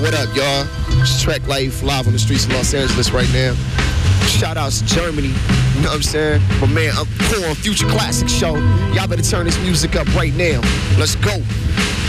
What up, y'all? It's Track Life live on the streets of Los Angeles right now. Shout outs to Germany, you know what I'm saying? My man Corn, Future Classic Show. Y'all better turn this music up right now. Let's go.